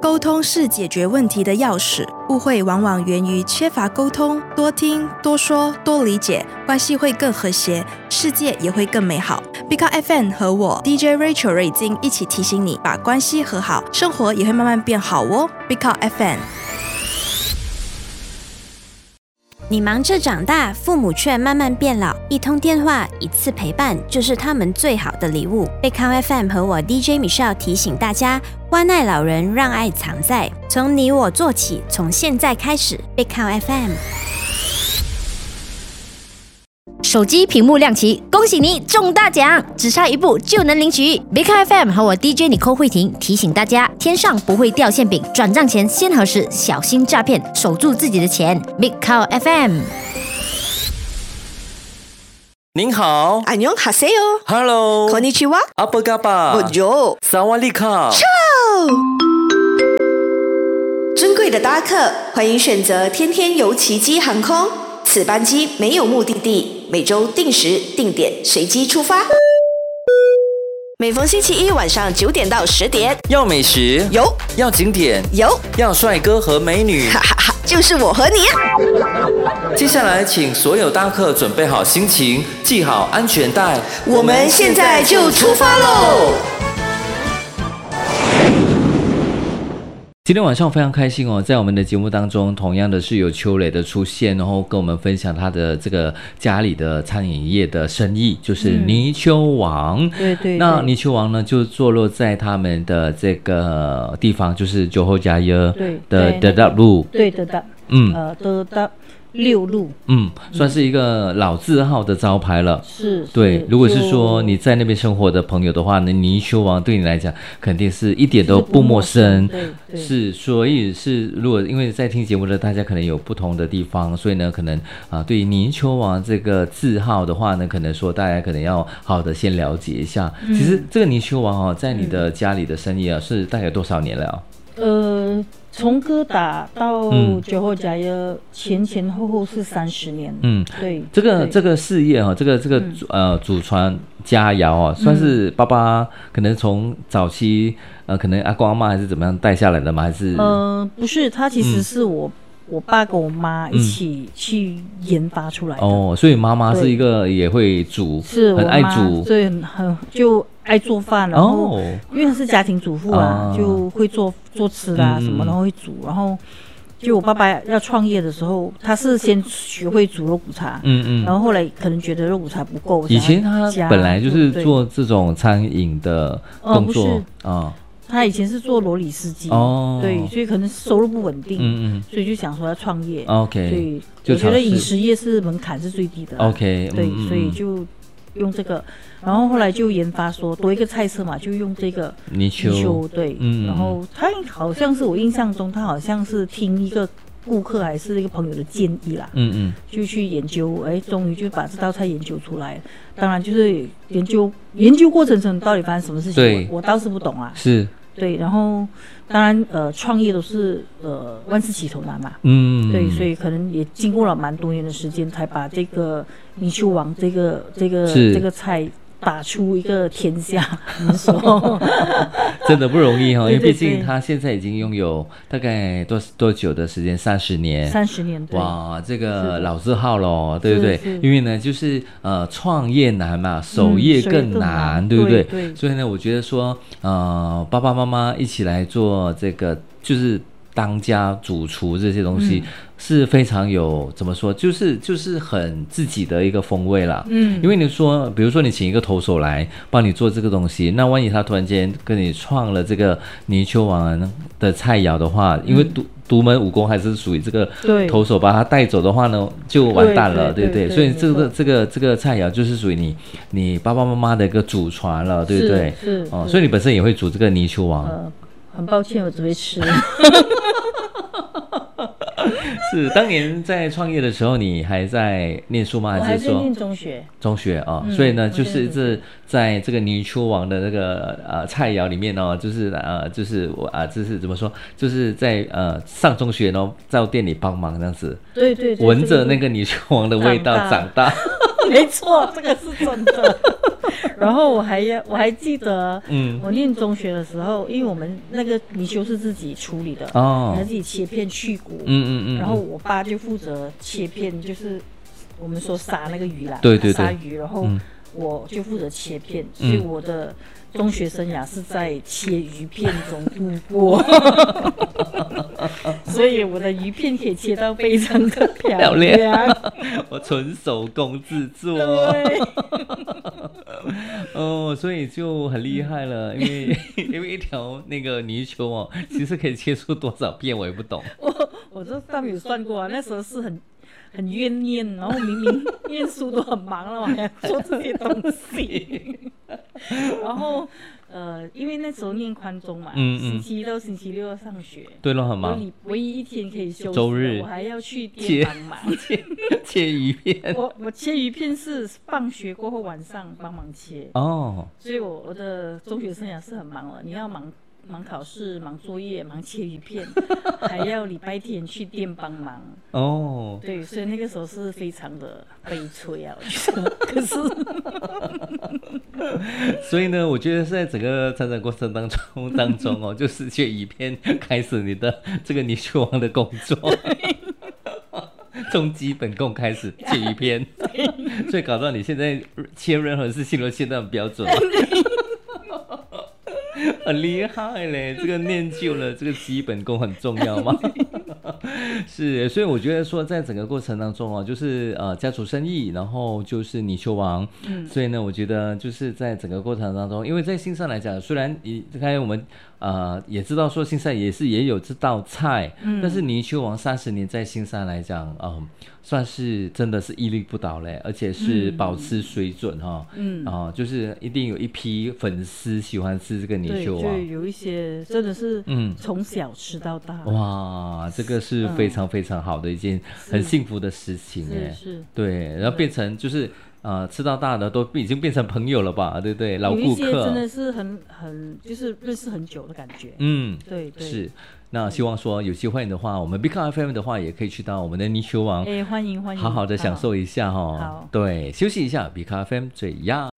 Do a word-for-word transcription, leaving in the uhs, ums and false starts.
沟通是解决问题的钥匙，误会往往源于缺乏沟通，多听、多说、多理解，关系会更和谐，世界也会更美好。Big Car F M 和我 D J Rachel 瑞金一起提醒你，把关系和好，生活也会慢慢变好哦。Big Car F M。 你忙着长大，父母却慢慢变老，一通电话，一次陪伴，就是他们最好的礼物。Big Car F M 和我 D J Michelle 提醒大家，关爱老人，让爱藏在，从你我做起，从现在开始。Big Car F M。 手机屏幕亮起，恭喜你中大奖，只差一步就能领取。Big Car F M 和我 D J Nicole慧婷提醒大家，天上不会掉馅饼，转账前先核实，小心诈骗，守住自己的钱。Big Car F M。 您好， 안녕하세요。 Hello， こんにちは。 阿波嘎巴， Bonjour， 萨瓦利卡。 尊贵的搭客，欢迎选择天天游奇迹航空。此班机没有目的地，每周定时定点随机出发。每逢星期一晚上九点到十点， 要美食有， 要景点有， 要帅哥和美女， 哈哈哈，就是我和你啊！ 接下来，请所有搭客准备好心情，系好安全带， 我们现在就出发喽！ 今天晚上非常开心哦，在我们的节目当中，同样的是有邱磊的出现，然后跟我们分享他的这个家里的餐饮业的生意，就是泥鳅王。嗯、 对, 对对。 那泥鳅王呢，就坐落在他们的这个地方，就是酒后加耶的德达路。 对德达， 嗯， 呃德达六路， 嗯，算是一个老字号的招牌了。 是， 对。如果是说你在那边生活的朋友的话呢，泥鳅王对你来讲肯定是一点都不陌生。 对对。 是，所以是如果因为在听节目的大家可能有不同的地方，所以呢，可能啊、呃，对于泥鳅王这个字号的话呢，可能说大家可能要好的先了解一下。嗯、其实这个泥鳅王哦，在你的家里的生意啊，是大概多少年了、啊？ 呃。从哥打到酒后加耶，前前后后是三十年。嗯，对， 这个这个事业哈，这个这个、嗯、呃祖传佳肴啊，算是爸爸可能从早期呃可能阿公阿嬷还是怎么样带下来的吗？还是呃不是，他其实是我、嗯、我爸跟我妈一起去研发出来的。 哦，所以妈妈是一个也会煮， 是很爱煮， 对，很很就。爱做饭，然后、哦、因为她是家庭主妇啊，哦、就会做做吃的啊、嗯、什么，然后会煮。然后就我爸爸要创业的时候，他是先学会煮肉骨茶，嗯嗯，然后后来可能觉得肉骨茶不够， 以前他本来就是做这种餐饮的工作啊、 呃哦。他以前是做罗里斯基，哦，对，所以可能收入不稳定，嗯嗯，所以就想说要创业 ，OK， 所以我觉得饮食业是门槛是最低的、啊、 ，OK， 对、 嗯， 所以就。用这个，然后后来就研发说多一个菜色嘛，就用这个泥鳅， 对，嗯，然后他好像是我印象中，他好像是听一个顾客还是一个朋友的建议啦，嗯嗯，就去研究，哎，终于就把这道菜研究出来。当然就是研究研究过程中到底发生什么事情，我我倒是不懂啊， 是。 对，然后当然呃，创业都是呃万事起头难嘛，嗯，对，所以可能也经过了蛮多年的时间，才把这个泥鳅王这个这个这个菜打出一个天下，你说真的不容易哈、哦，因为毕竟他现在已经拥有大概多多久的时间，三十年， 三十年，对， 哇，这个老字号咯，对不对？因为呢，就是呃，创业难嘛，守业更难，嗯、对不对？ 对对， 所以呢，我觉得说，呃，爸爸妈妈一起来做这个，就是当家主厨这些东西。嗯，是非常有怎么说，就是就是很自己的一个风味啦。嗯，因为你说，比如说你请一个投手来帮你做这个东西，那万一他突然间跟你创了这个泥鳅王的菜肴的话，因为独、嗯、独门武功还是属于这个投手把他带走的话呢，就完蛋了，对不 对, 对, 对, 对, 对？所以这个这个这个菜肴就是属于你你爸爸妈妈的一个祖传了，对不对？ 是, 是哦，所以你本身也会煮这个泥鳅王。 呃，很抱歉，我只会吃。 是当年在创业的时候，你还在念书吗？ 还是说我还在念中学？ 中学啊、哦嗯，所以呢，就是这在这个泥鳅王的那个呃菜肴里面哦，就是呃就是我啊，这是怎么说？就是在呃上中学呢，在店里帮忙这样子， 对 对, 对， 闻着那个泥鳅王的味道长大。 没错，这个是真的。 然后我还要我还记得，嗯，我念中学的时候，因为我们那个泥鳅是自己处理的，哦，你要自己切片去骨，嗯嗯嗯，然后我爸就负责切片，就是我们说杀那个鱼啦， 对对对， 杀鱼，然后我就负责切片，所以我的中学生涯是在切鱼片中度过，所以我的鱼片可以切到非常的漂亮。 我纯手工制作，哦，所以就很厉害了，因为因为一条那个泥鳅哦，其实可以切出多少片，我也不懂。 我我这上面有算过啊，那时候是很。很怨念，然后明明念书都很忙了，我还要做这些东西。然后呃，因为那时候念宽中嘛，嗯嗯星期一到星期六要上学， 对了，很忙。 你唯一一天可以休息， 周日我还要去店帮忙切切鱼片。 我我切鱼片是放学过后晚上帮忙切哦，所以我我的中学生涯是很忙了，你要忙。忙考试，忙作业，忙切鱼片，还要礼拜天去店帮忙。哦，对，所以那个时候是非常的悲催啊，我觉得。可是， 所以呢，我觉得在整个成长过程当中当中哦，就是切鱼片开始你的这个泥鳅王的工作。从基本功开始切鱼片，所以搞到你现在切任何事情都切得很标准。很厉害嘞，这个练就了这个基本功很重要嘛。是，所以我觉得说，在整个过程当中哦，就是呃家族生意，然后就是泥鳅王，嗯，所以呢，我觉得就是在整个过程当中，因为在新山来讲，虽然你刚才我们呃也知道说新山也是也有这道菜，嗯，但是泥鳅王三十年在新山来讲，嗯、呃，算是真的是屹立不倒嘞，而且是保持水准哈，嗯，啊、呃，就是一定有一批粉丝喜欢吃这个泥鳅王， 对，有一些真的是嗯从小吃到大， 哇，这个是非常非常好的一件很幸福的事情哎， 是， 对，然后变成就是呃吃到大的都已经变成朋友了吧，对不对？老顾客， 有一些真的是很很就是认识很久的感觉，嗯，对对是。那希望说有机会的话，我们 Big F M 的话也可以去到我们的泥鳅王， 哎，欢迎欢迎， 好好的享受一下哈。 好， 对，休息一下 ，Big F M 最样。